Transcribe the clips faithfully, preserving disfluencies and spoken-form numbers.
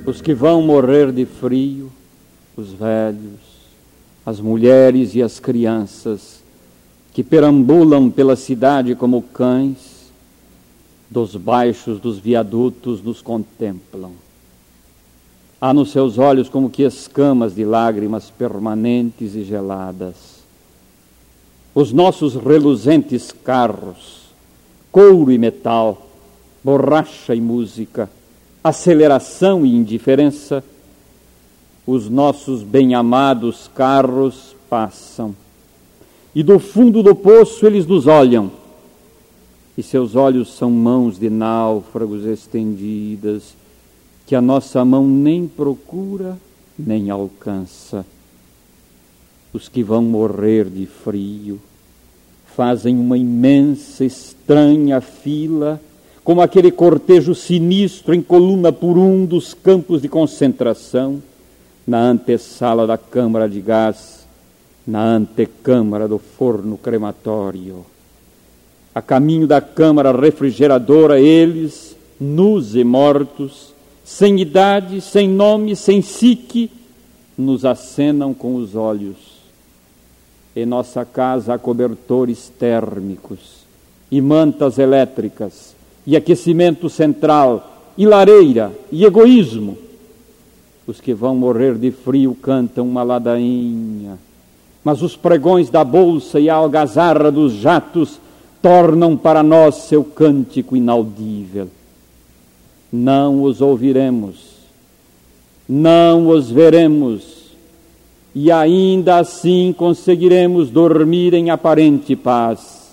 os que vão morrer de frio, os velhos, as mulheres e as crianças que perambulam pela cidade como cães, dos baixos dos viadutos nos contemplam. Há nos seus olhos como que escamas de lágrimas permanentes e geladas. Os nossos reluzentes carros, couro e metal, borracha e música, aceleração e indiferença, os nossos bem-amados carros passam. E do fundo do poço eles nos olham, e seus olhos são mãos de náufragos estendidas, que a nossa mão nem procura, nem alcança. Os que vão morrer de frio fazem uma imensa, estranha fila, como aquele cortejo sinistro em coluna por um dos campos de concentração, na antessala da câmara de gás, na antecâmara do forno crematório. A caminho da câmara refrigeradora, eles, nus e mortos, sem idade, sem nome, sem psique, nos acenam com os olhos. Em nossa casa há cobertores térmicos, e mantas elétricas, e aquecimento central, e lareira, e egoísmo. Os que vão morrer de frio cantam uma ladainha, mas os pregões da bolsa e a algazarra dos jatos tornam para nós seu cântico inaudível. Não os ouviremos, não os veremos, e ainda assim conseguiremos dormir em aparente paz.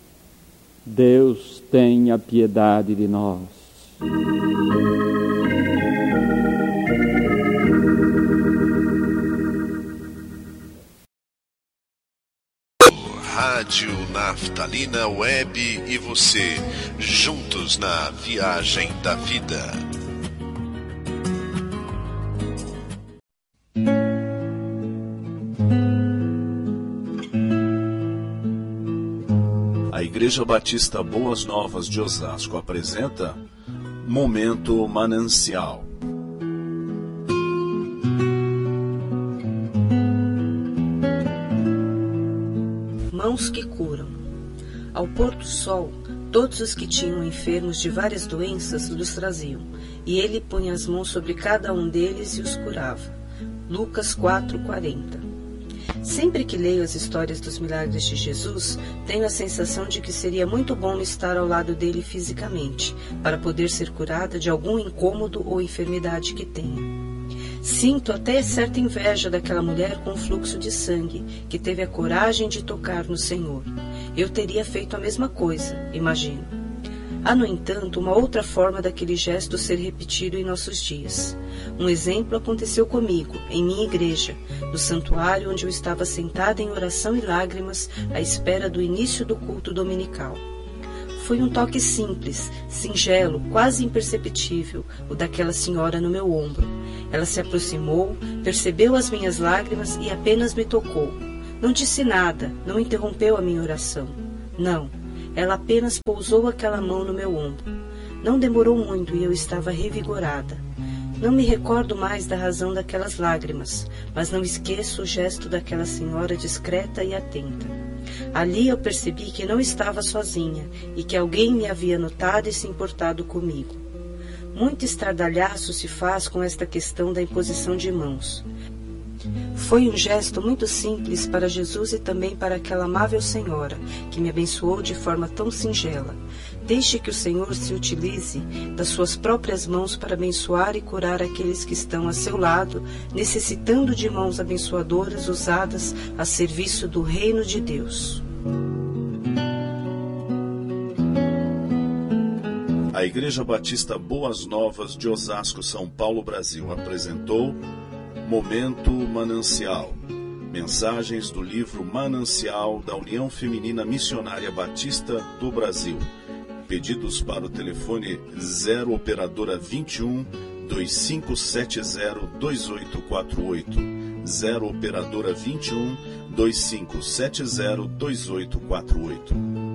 Deus tenha piedade de nós. Rádio Naftalina Web e você, juntos na viagem da vida. A Igreja Batista Boas Novas de Osasco apresenta Momento Manancial. Mãos que curam. Ao pôr do sol, todos os que tinham enfermos de várias doenças los traziam, e ele punha as mãos sobre cada um deles e os curava. Lucas quatro, quarenta. Sempre que leio as histórias dos milagres de Jesus, tenho a sensação de que seria muito bom estar ao lado dele fisicamente, para poder ser curada de algum incômodo ou enfermidade que tenha. Sinto até certa inveja daquela mulher com fluxo de sangue, que teve a coragem de tocar no Senhor. Eu teria feito a mesma coisa, imagino. Há, no entanto, uma outra forma daquele gesto ser repetido em nossos dias. Um exemplo aconteceu comigo, em minha igreja, no santuário onde eu estava sentada em oração e lágrimas, à espera do início do culto dominical. Foi um toque simples, singelo, quase imperceptível, o daquela senhora no meu ombro. Ela se aproximou, percebeu as minhas lágrimas e apenas me tocou. Não disse nada, não interrompeu a minha oração. Não, ela apenas pousou aquela mão no meu ombro. Não demorou muito e eu estava revigorada. Não me recordo mais da razão daquelas lágrimas, mas não esqueço o gesto daquela senhora discreta e atenta. Ali eu percebi que não estava sozinha e que alguém me havia notado e se importado comigo. Muito estardalhaço se faz com esta questão da imposição de mãos. Foi um gesto muito simples para Jesus e também para aquela amável senhora, que me abençoou de forma tão singela. Deixe que o Senhor se utilize das suas próprias mãos para abençoar e curar aqueles que estão a seu lado, necessitando de mãos abençoadoras usadas a serviço do reino de Deus. A Igreja Batista Boas Novas de Osasco, São Paulo, Brasil, apresentou Momento Manancial. Mensagens do livro Manancial da União Feminina Missionária Batista do Brasil. Pedidos para o telefone zero operadora vinte e um, dois cinco sete zero, dois oito quatro oito. zero operadora vinte e um, dois cinco sete zero, dois oito quatro oito.